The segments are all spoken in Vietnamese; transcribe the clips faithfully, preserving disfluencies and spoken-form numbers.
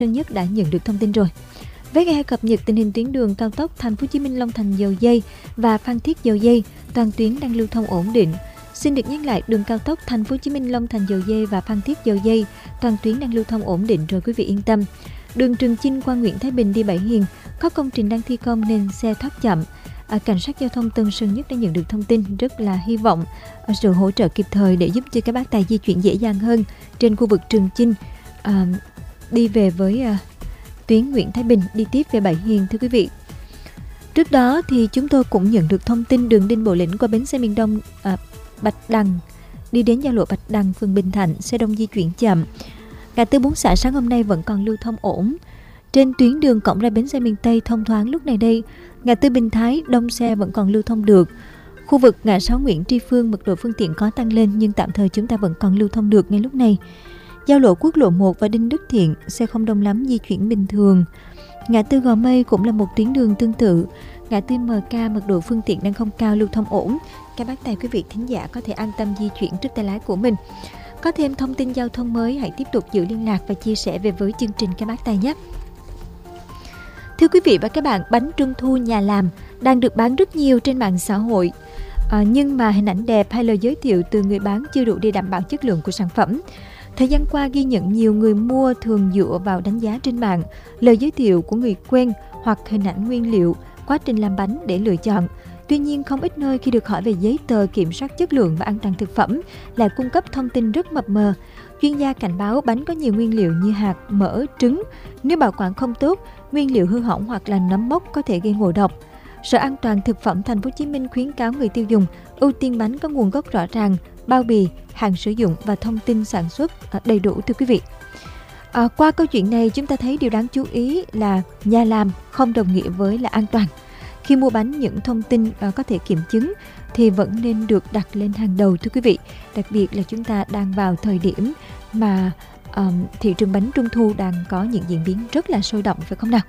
Sơn Nhất đã nhận được thông tin rồi. Với ngày cập nhật tình hình tuyến đường cao tốc Thành phố Hồ Chí Minh Long Thành Dầu Giây và Phan Thiết Dầu Giây, toàn tuyến đang lưu thông ổn định. Xin được nhắc lại, đường cao tốc Thành phố Hồ Chí Minh Long Thành Dầu Giây và Phan Thiết Dầu Giây, toàn tuyến đang lưu thông ổn định rồi, quý vị yên tâm. Đường Trường Chinh qua Nguyễn Thái Bình đi Bảy Hiền có công trình đang thi công nên xe thoát chậm. À, cảnh sát giao thông Tân Sơn Nhất đã nhận được thông tin, rất là hy vọng à, sự hỗ trợ kịp thời để giúp cho các bác tài di chuyển dễ dàng hơn trên khu vực Trường Chinh à, đi về với à, tuyến Nguyễn Thái Bình đi tiếp về Bảy Hiền, thưa quý vị. Trước đó thì chúng tôi cũng nhận được thông tin đường Đinh Bộ Lĩnh qua bến xe miền Đông à, Bạch Đằng đi đến giao lộ Bạch Đằng, phường Bình Thạnh, xe đông di chuyển chậm. Ngã tư Bốn Xã sáng hôm nay vẫn còn lưu thông ổn. Trên tuyến đường cổng ra bến xe miền Tây thông thoáng lúc này đây. Ngã tư Bình Thái đông xe vẫn còn lưu thông được. Khu vực ngã sáu Nguyễn Tri Phương mật độ phương tiện có tăng lên nhưng tạm thời chúng ta vẫn còn lưu thông được ngay lúc này. Giao lộ quốc lộ một và Đinh Đức Thiện xe không đông lắm, di chuyển bình thường. Ngã tư Gò Mây cũng là một tuyến đường tương tự. Ngã tư em ca mật độ phương tiện đang không cao, lưu thông ổn. Các bác tài quý vị thính giả có thể an tâm di chuyển trước tay lái của mình. Có thêm thông tin giao thông mới, hãy tiếp tục giữ liên lạc và chia sẻ về với chương trình các bác tài nhé. Thưa quý vị và các bạn, bánh trung thu nhà làm đang được bán rất nhiều trên mạng xã hội. À, nhưng mà hình ảnh đẹp hay lời giới thiệu từ người bán chưa đủ để đảm bảo chất lượng của sản phẩm. Thời gian qua ghi nhận nhiều người mua thường dựa vào đánh giá trên mạng, lời giới thiệu của người quen hoặc hình ảnh nguyên liệu, quá trình làm bánh để lựa chọn. Tuy nhiên, không ít nơi khi được hỏi về giấy tờ kiểm soát chất lượng và an toàn thực phẩm lại cung cấp thông tin rất mập mờ. Chuyên gia cảnh báo bánh có nhiều nguyên liệu như hạt, mỡ, trứng. Nếu bảo quản không tốt, nguyên liệu hư hỏng hoặc là nấm mốc có thể gây ngộ độc. Sở An toàn Thực phẩm Thành phố Hồ Chí Minh khuyến cáo người tiêu dùng ưu tiên bánh có nguồn gốc rõ ràng, bao bì, hạn sử dụng và thông tin sản xuất đầy đủ, thưa quý vị. À, qua câu chuyện này chúng ta thấy điều đáng chú ý là nhà làm không đồng nghĩa với là an toàn. Khi mua bánh, những thông tin uh, có thể kiểm chứng thì vẫn nên được đặt lên hàng đầu, thưa quý vị. Đặc biệt là chúng ta đang vào thời điểm mà um, thị trường bánh trung thu đang có những diễn biến rất là sôi động, phải không nào?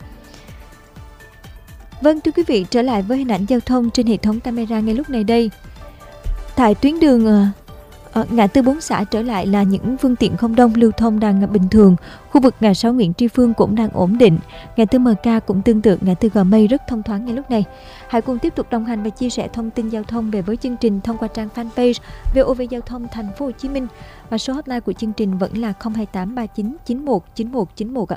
Vâng, thưa quý vị, trở lại với hình ảnh giao thông trên hệ thống camera ngay lúc này đây. Tại tuyến đường uh, uh, ngã tư Bốn Xã trở lại là những phương tiện không đông, lưu thông đang bình thường. Khu vực ngã sáu Nguyễn Tri Phương cũng đang ổn định. Ngã tư em ca cũng tương tự, ngã tư Gò Mây rất thông thoáng ngay lúc này. Hãy cùng tiếp tục đồng hành và chia sẻ thông tin giao thông về với chương trình thông qua trang fanpage vê o vê Giao thông Thành phố Hồ Chí Minh, và số hotline của chương trình vẫn là không hai tám ba chín chín một chín một chín một ạ.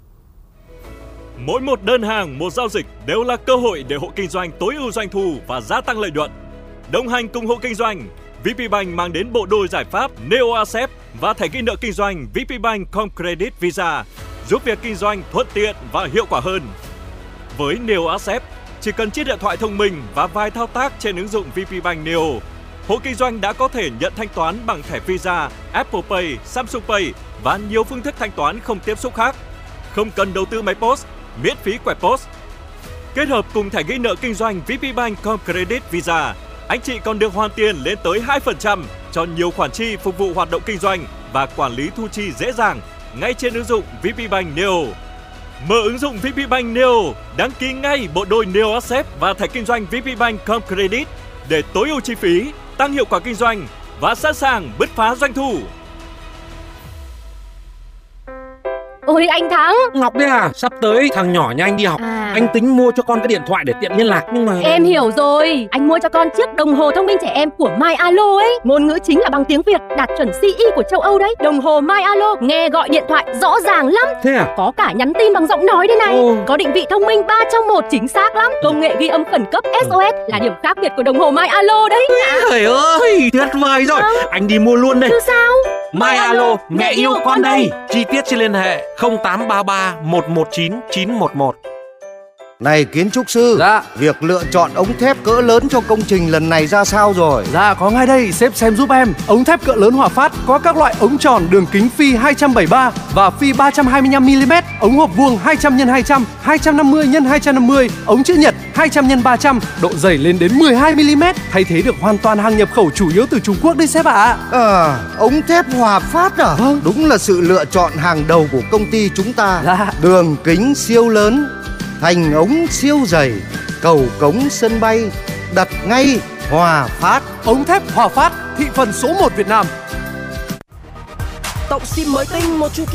Mỗi một đơn hàng, một giao dịch đều là cơ hội để hộ kinh doanh tối ưu doanh thu và gia tăng lợi nhuận. Đồng hành cùng hộ kinh doanh, vê pê Bank mang đến bộ đôi giải pháp Neo Accept và thẻ ghi nợ kinh doanh vê pê Bank Com Credit Visa, giúp việc kinh doanh thuận tiện và hiệu quả hơn. Với Neo Accept, chỉ cần chiếc điện thoại thông minh và vài thao tác trên ứng dụng vê pê Bank Neo, hộ kinh doanh đã có thể nhận thanh toán bằng thẻ Visa, Apple Pay, Samsung Pay và nhiều phương thức thanh toán không tiếp xúc khác. Không cần đầu tư máy post, miễn phí quẹt post. Kết hợp cùng thẻ ghi nợ kinh doanh vê pê Bank Com Credit Visa, anh chị còn được hoàn tiền lên tới hai phần trăm cho nhiều khoản chi phục vụ hoạt động kinh doanh và quản lý thu chi dễ dàng ngay trên ứng dụng vê pê Bank Neo. Mở ứng dụng vê pê Bank Neo, đăng ký ngay bộ đôi Neo Accept và thẻ kinh doanh vê pê Bank Com Credit để tối ưu chi phí, tăng hiệu quả kinh doanh và sẵn sàng bứt phá doanh thu. Ôi anh Thắng! Ngọc đấy à? Sắp tới thằng nhỏ nhà anh đi học, à. Anh tính mua cho con cái điện thoại để tiện liên lạc nhưng mà... Em hiểu rồi, anh mua cho con chiếc đồng hồ thông minh trẻ em của MyAlo ấy. Ngôn ngữ chính là bằng tiếng Việt, đạt chuẩn xê e của châu Âu đấy. Đồng hồ MyAlo nghe gọi điện thoại rõ ràng lắm. Thế à? Có cả nhắn tin bằng giọng nói đây này. Ồ. Có định vị thông minh ba trong một chính xác lắm. Công nghệ ghi âm khẩn cấp ét o ét là điểm khác biệt của đồng hồ MyAlo đấy. Trời ơi, tuyệt vời rồi. À. Anh đi mua luôn đây. Chứ sao? MyAlo, mẹ yêu con đây. Chi tiết xin liên hệ không tám ba ba một một chín chín một một. Này kiến trúc sư, dạ. Việc lựa chọn ống thép cỡ lớn cho công trình lần này ra sao rồi? Dạ có ngay đây, sếp xem giúp em. Ống thép cỡ lớn Hòa Phát có các loại ống tròn đường kính phi hai trăm bảy mươi ba và phi ba trăm hai mươi lăm mi-li-mét, ống hộp vuông hai trăm nhân hai trăm, hai trăm năm mươi nhân hai trăm năm mươi, ống chữ nhật hai trăm nhân ba trăm, độ dày lên đến mười hai mi-li-mét, thay thế được hoàn toàn hàng nhập khẩu chủ yếu từ Trung Quốc đấy sếp ạ. À. à, ống thép Hòa Phát à? Vâng. Đúng là sự lựa chọn hàng đầu của công ty chúng ta. Dạ. Đường kính siêu lớn, thành ống siêu dày, cầu cống sân bay, đặt ngay Hòa Phát. Ống thép Hòa Phát, thị phần số một Việt Nam. Tổng sim mới tinh một chu kỳ